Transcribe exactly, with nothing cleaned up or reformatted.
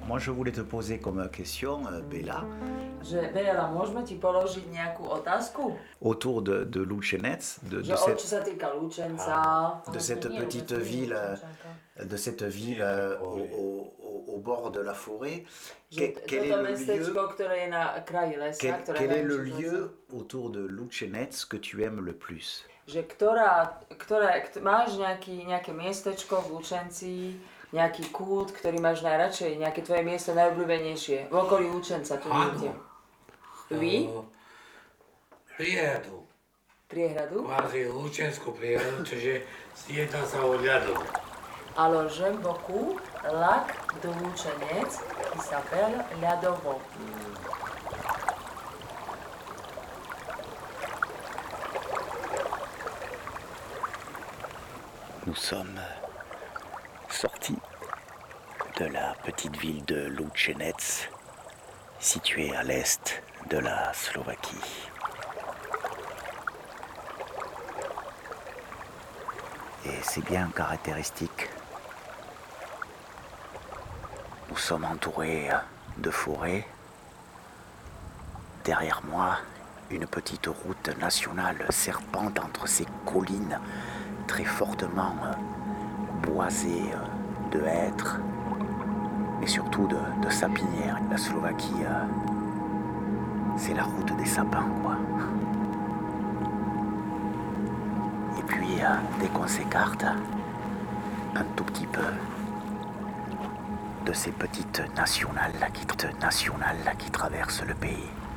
moi je voulais te poser comme question, euh, Béla, Že Bela, môžeme ti položiť nejakú otázku? autour de, de Lučenec, de, Že de o, čo cette, sa týka Lučenca. de cette Nie, petite vôbec nie, ville, Lučenčanka. de cette ville euh, au, au- au- au bord de la forêt. Že Que- quel est toto le mestečko, lieu, ktoré je na kraji lesa, quel, ktoré quel est hraničí le s lesom. lieu autour de Lučenec que tu aimes le plus? Že ktorá, ktorá, kt- máš nejaký, nejaké miestečko v Lučenci, nejaký kút, ktorý máš najradšej, nejaké tvoje miesto najobľúbenejšie, v okolí Lučenca, tu Áno. niekde. Vy? Eh, Priehradu. Priehradu? Kvázi Lučenskú priehradu, čiže jedná sa o ľadu. Alors j'aime beaucoup lac de Lučenec qui s'appelle Ľadovo. Nous sommes sortis de la petite ville de Lučenec, située à l'est de la Slovaquie. Et c'est bien caractéristique. Nous sommes entourés de forêts. Derrière moi, une petite route nationale serpente entre ces collines très fortement euh, boisées euh, de hêtres, mais surtout de, de sapinières. La Slovaquie, euh, c'est la route des sapins, quoi. Et puis, euh, dès qu'on s'écarte un tout petit peu de ces petites nationales là qui, nationales, là, qui traversent le pays,